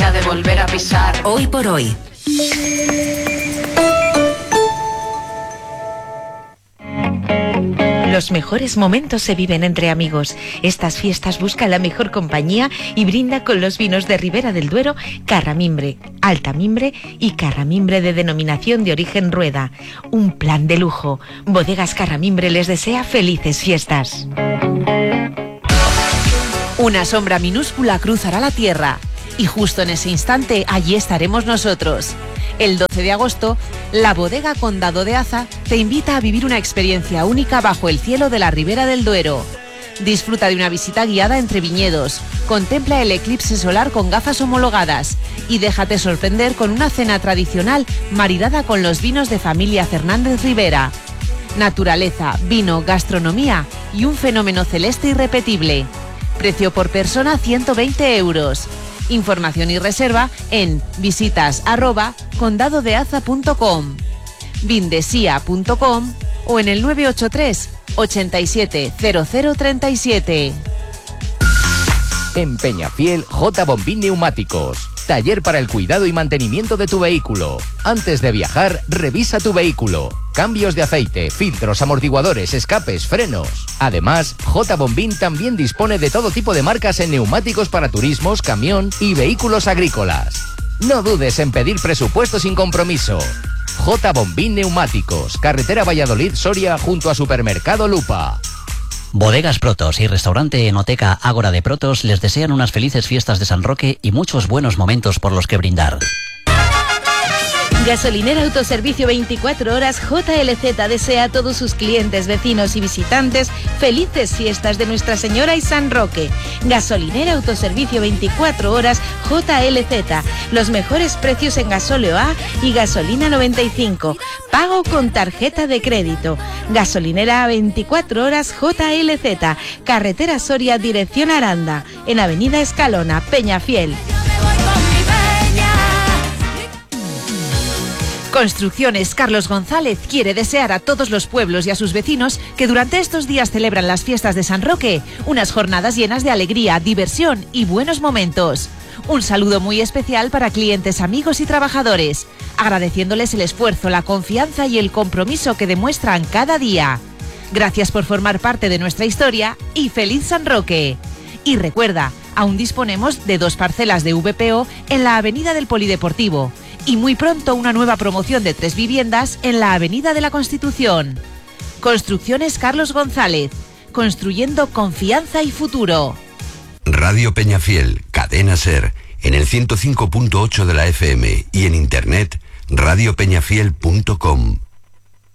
se ha de volver a pisar. Hoy por hoy. Los mejores momentos se viven entre amigos. Estas fiestas busca la mejor compañía y brinda con los vinos de Ribera del Duero, Carramimbre, Altamimbre y Carramimbre de denominación de origen Rueda. Un plan de lujo. Bodegas Carramimbre les desea felices fiestas. Una sombra minúscula cruzará la tierra y justo en ese instante allí estaremos nosotros. El 12 de agosto, la bodega Condado de Aza te invita a vivir una experiencia única bajo el cielo de la Ribera del Duero. Disfruta de una visita guiada entre viñedos, contempla el eclipse solar con gafas homologadas y déjate sorprender con una cena tradicional maridada con los vinos de familia Fernández Rivera. Naturaleza, vino, gastronomía y un fenómeno celeste irrepetible. Precio por persona 120 euros. Información y reserva en visitas@condadodeaza.com, vindesia.com o en el 983 87 0037. En Peñafiel, J. Bombín Neumáticos. Taller para el cuidado y mantenimiento de tu vehículo. Antes de viajar, revisa tu vehículo. Cambios de aceite, filtros, amortiguadores, escapes, frenos. Además, J. Bombín también dispone de todo tipo de marcas en neumáticos para turismos, camión y vehículos agrícolas. No dudes en pedir presupuesto sin compromiso. J. Bombín Neumáticos, carretera Valladolid-Soria junto a Supermercado Lupa. Bodegas Protos y restaurante Enoteca Ágora de Protos les desean unas felices fiestas de San Roque y muchos buenos momentos por los que brindar. Gasolinera Autoservicio 24 horas JLZ desea a todos sus clientes, vecinos y visitantes felices fiestas de Nuestra Señora y San Roque. Gasolinera Autoservicio 24 horas JLZ. Los mejores precios en gasóleo A y gasolina 95. Pago con tarjeta de crédito. Gasolinera 24 horas JLZ. Carretera Soria, dirección Aranda. En Avenida Escalona, Peñafiel. Construcciones Carlos González quiere desear a todos los pueblos y a sus vecinos que durante estos días celebran las fiestas de San Roque unas jornadas llenas de alegría, diversión y buenos momentos. Un saludo muy especial para clientes, amigos y trabajadores, agradeciéndoles el esfuerzo, la confianza y el compromiso que demuestran cada día. Gracias por formar parte de nuestra historia y ¡feliz San Roque! Y recuerda, aún disponemos de 2 parcelas de VPO en la Avenida del Polideportivo. Y muy pronto una nueva promoción de 3 viviendas en la Avenida de la Constitución. Construcciones Carlos González. Construyendo confianza y futuro. Radio Peñafiel, Cadena SER, en el 105.8 de la FM y en internet radiopeñafiel.com.